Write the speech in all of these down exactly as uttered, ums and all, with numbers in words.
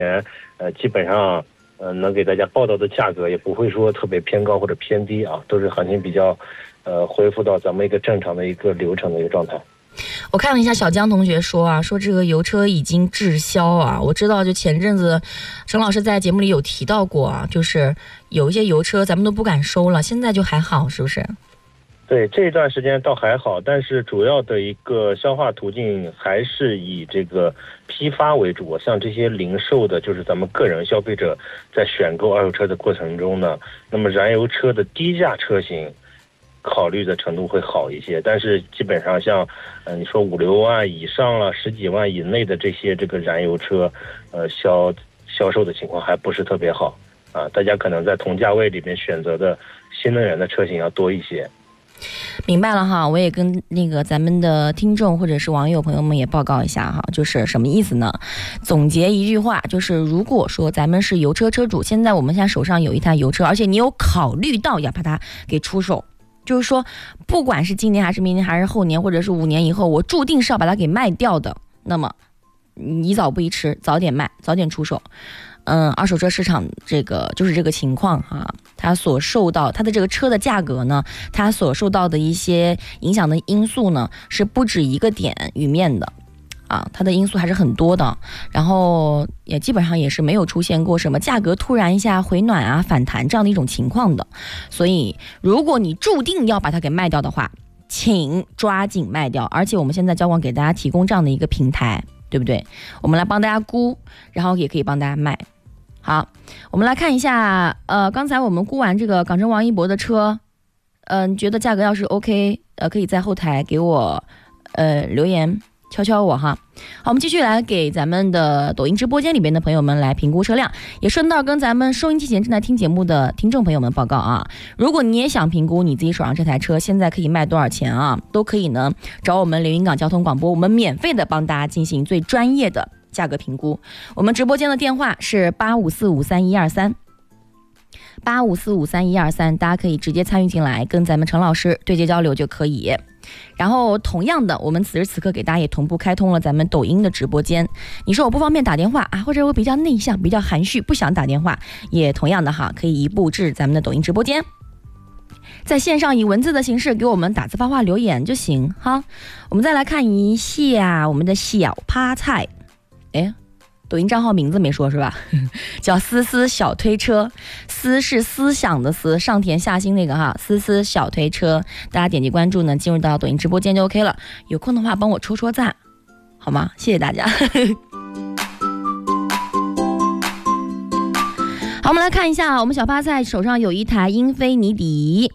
呃，基本上呃能给大家报道的价格也不会说特别偏高或者偏低啊，都是行情比较呃恢复到咱们一个正常的一个流程的一个状态。 我看了一下小江同学说啊，说这个油车已经滞销啊。我知道就前阵子陈老师在节目里有提到过啊，就是有一些油车咱们都不敢收了，现在就还好是不是？ 对，这一段时间倒还好，但是主要的一个消化途径还是以这个批发为主。像这些零售的，就是咱们个人消费者在选购二手车的过程中呢，那么燃油车的低价车型考虑的程度会好一些，但是基本上像呃你说五六万以上了，十几万以内的这些这个燃油车，呃销销售的情况还不是特别好啊，大家可能在同价位里面选择的新能源的车型要多一些。 明白了哈，我也跟那个咱们的听众或者是网友朋友们也报告一下哈，就是什么意思呢？总结一句话，就是如果说咱们是油车车主，现在我们现在手上有一台油车，而且你有考虑到要把它给出手，就是说不管是今年还是明年还是后年或者是五年以后，我注定是要把它给卖掉的，那么宜早不宜迟，早点卖，早点出手。嗯，二手车市场这个就是这个情况哈，它所受到它的这个车的价格呢，它所受到的一些影响的因素呢，是不止一个点与面的啊，它的因素还是很多的，然后也基本上也是没有出现过什么价格突然一下回暖啊反弹这样的一种情况的，所以如果你注定要把它给卖掉的话，请抓紧卖掉，而且我们现在交广给大家提供这样的一个平台，对不对？我们来帮大家估，然后也可以帮大家卖。好，我们来看一下，呃，刚才我们估完这个港城王一博的车，嗯、呃，你觉得价格要是 OK， 呃，可以在后台给我，呃，留言敲敲我哈。好，我们继续来给咱们的抖音直播间里边的朋友们来评估车辆，也顺道跟咱们收音机前正在听节目的听众朋友们报告啊，如果你也想评估你自己手上这台车现在可以卖多少钱啊，都可以呢找我们连云港交通广播，我们免费的帮大家进行最专业的价格评估。我们直播间的电话是八五四五三一二三八五四五三一二三，大家可以直接参与进来跟咱们陈老师对接交流就可以。然后同样的，我们此时此刻给大家也同步开通了咱们抖音的直播间，你说我不方便打电话啊，或者我比较内向比较含蓄不想打电话，也同样的哈，可以移步至咱们的抖音直播间，在线上以文字的形式给我们打字发话留言就行哈。我们再来看一下我们的小趴菜，哎，抖音账号名字没说是吧？叫思思小推车，思是思想的思，上田下心那个哈，思思小推车，大家点击关注呢，进入到抖音直播间就 OK 了。有空的话帮我戳戳赞，好吗？谢谢大家。好，我们来看一下，我们小趴菜手上有一台英菲尼迪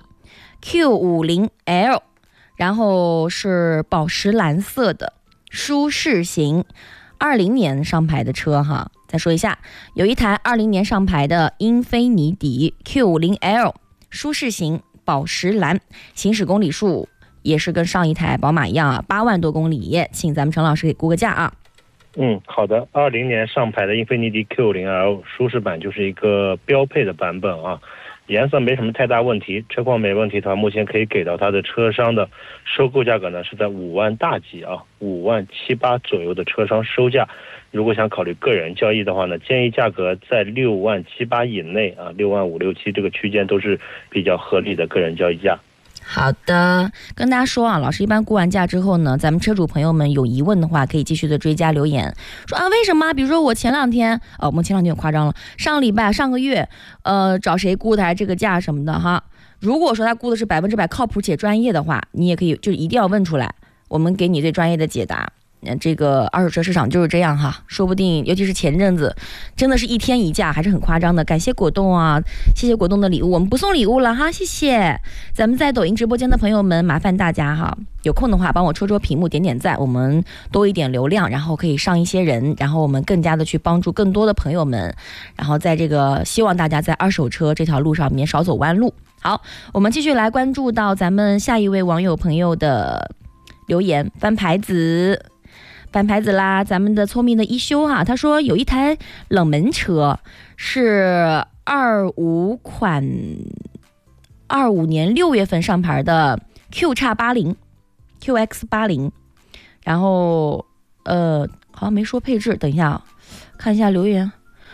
Q 五十 L， 然后是宝石蓝色的舒适型。二零年上牌的车哈，再说一下，有一台二零年上牌的英菲尼迪 Q 五十 L 舒适型宝石蓝，行驶公里数也是跟上一台宝马一样啊，八万多公里，请咱们陈老师给估个价啊。 嗯，好的，二零年上牌的英菲尼迪 Q 五十 L 舒适版就是一个标配的版本啊，颜色没什么太大问题，车况没问题的话，目前可以给到它的车商的收购价格呢是在五万大几啊，五万七八左右的车商收价。如果想考虑个人交易的话呢，建议价格在六万七八以内啊，六万五六七这个区间都是比较合理的个人交易价。 好的，跟大家说啊，老师一般估完价之后呢，咱们车主朋友们有疑问的话，可以继续的追加留言，说啊为什么？比如说我前两天，哦，我们前两天有夸张了，上个礼拜、上个月，呃，找谁估的这个价什么的哈。如果说他估的是百分之百靠谱且专业的话，你也可以就一定要问出来，我们给你最专业的解答。这个二手车市场就是这样哈，说不定尤其是前阵子真的是一天一价，还是很夸张的。感谢果冻啊，谢谢果冻的礼物，我们不送礼物了哈，谢谢。咱们在抖音直播间的朋友们，麻烦大家哈，有空的话帮我戳戳屏幕，点点赞，我们多一点流量，然后可以上一些人，然后我们更加的去帮助更多的朋友们，然后在这个希望大家在二手车这条路上面少走弯路。好，我们继续来关注到咱们下一位网友朋友的留言，翻牌子翻牌子啦，咱们的聪明的一休哈，他说有一台冷门车是二五款二五年六月份上牌的 Q 叉八零 Q X 八零，然后呃好像没说配置，等一下看一下留言，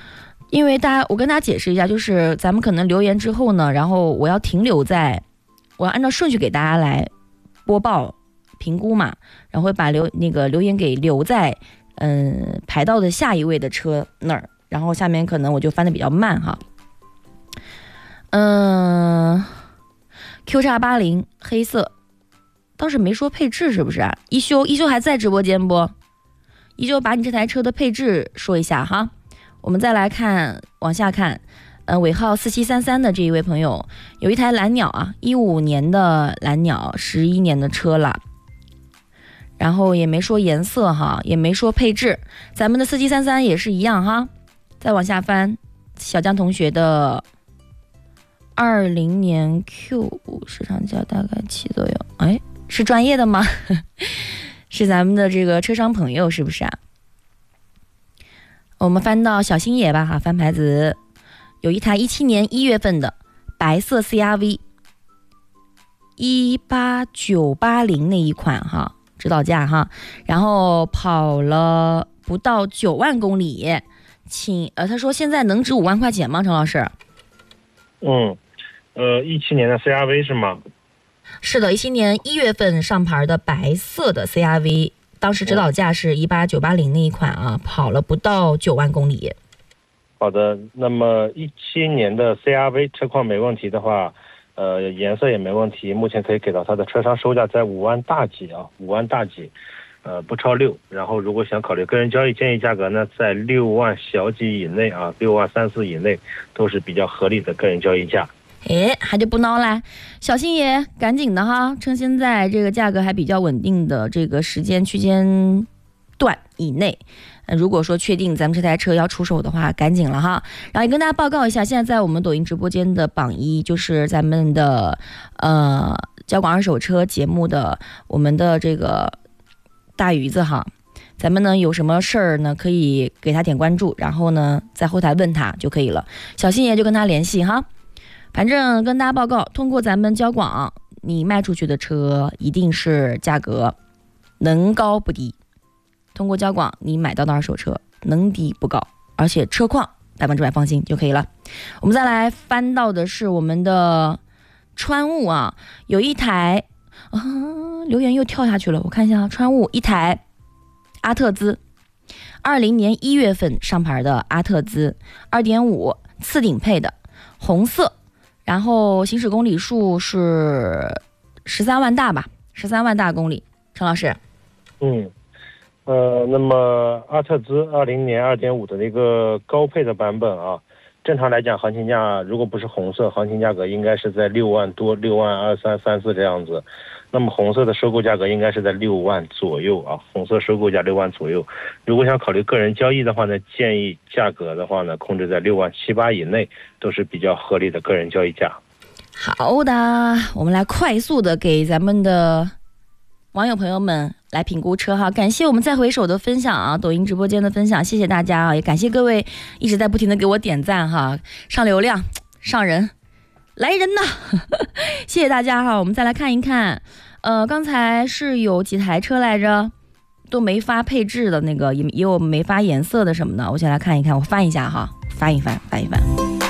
因为大家，我跟大家解释一下，就是咱们可能留言之后呢，然后我要停留在，我要按照顺序给大家来播报评估嘛，然后会把留那个留言给留在嗯排到的下一位的车那儿，然后下面可能我就翻的比较慢哈。嗯 ，Q 叉八零黑色，倒是没说配置是不是啊？一休一休还在直播间不？一休把你这台车的配置说一下哈。我们再来看，往下看，呃，尾号四七三三的这一位朋友，有一台蓝鸟啊，一五年的蓝鸟，十一年的车了，然后也没说颜色哈，也没说配置，咱们的四七三三也是一样哈。再往下翻，小江同学的二零年 Q 五市场价大概七左右，哎，是专业的吗？是咱们的这个车商朋友是不是啊？我们翻到小星爷吧哈，翻牌子有一台一七年一月份的白色 C R V， 一八九八零那一款哈，指导价哈，然后跑了不到九万公里，请呃他说现在能值五万块钱吗？陈老师？ 嗯，呃，一七年的 C R V 是吗？ 是的，一七年一月份上牌的白色的 C R V。当时指导价是一八九八零那一款啊，跑了不到九万公里。 好的，那么一七年的 C R V 车况没问题的话，呃，颜色也没问题，目前可以给到它的车商售价在五万大几啊，五万大几，呃，不超六。然后如果想考虑个人交易，建议价格呢在六万小几以内啊，六万三四以内都是比较合理的个人交易价。 哎，还就不孬啦，小星爷赶紧的哈，趁现在这个价格还比较稳定的这个时间区间段以内，呃，如果说确定咱们这台车要出手的话，赶紧了哈。然后也跟大家报告一下，现在在我们抖音直播间的榜一就是咱们的呃交广二手车节目的我们的这个大鱼子哈。咱们呢有什么事儿呢，可以给他点关注，然后呢在后台问他就可以了。小星爷就跟他联系哈。反正跟大家报告，通过咱们交广，你卖出去的车一定是价格能高不低。通过交广，你买到的二手车能低不高，而且车况百分之百放心就可以了。我们再来翻到的是我们的川雾啊，有一台啊，留言又跳下去了，我看一下，川雾一台阿特兹，二零年一月份上牌的阿特兹，二点五次顶配的，红色。然后行驶公里数是十三万大吧，十三万大公里。陈老师， 嗯，呃，那么阿特兹二零年二点五的那个高配的版本啊，正常来讲，行情价如果不是红色，行情价格应该是在六万多，六万二三三四这样子。那么红色的收购价格应该是在六万左右啊，红色收购价六万左右。如果想考虑个人交易的话呢，建议价格的话呢，控制在六万七八以内，都是比较合理的个人交易价。 好的，我们来快速的给咱们的网友朋友们来评估车哈，感谢我们再回首的分享啊，抖音直播间的分享，谢谢大家啊，也感谢各位一直在不停的给我点赞哈，上流量，上人。来人呐谢谢大家哈，我们再来看一看，呃，刚才是有几台车来着，都没发配置的那个，也也有没发颜色的什么的，我先来看一看，我翻一下哈，翻一翻，翻一翻。